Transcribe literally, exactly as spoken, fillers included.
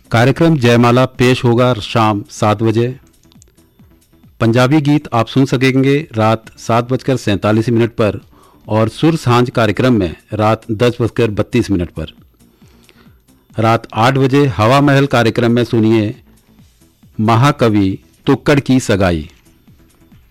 कार्यक्रम जयमाला पेश होगा शाम सात बजे। पंजाबी गीत आप सुन सकेंगे रात सात बजकर सैंतालीस मिनट पर और सुर सांझ कार्यक्रम में रात दस बजकर बत्तीस मिनट पर। रात आठ बजे हवा महल कार्यक्रम में सुनिए महाकवि तुक्कड़ की सगाई।